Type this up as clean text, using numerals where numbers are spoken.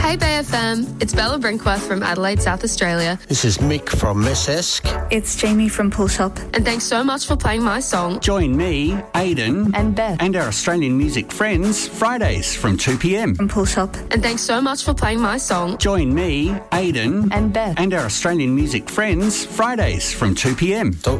Hey BFM, it's Bella Brinkworth from Adelaide, South Australia. This is Mick from Miss Esk. It's Jamie from Pull Shop. And thanks so much for playing my song. Join me, Aidan, And Beth. and our Australian music friends Fridays from 2 p.m. From Pull Shop. And thanks so much for playing my song. Join me, Aidan, And Beth. and our Australian music friends Fridays from 2 p.m.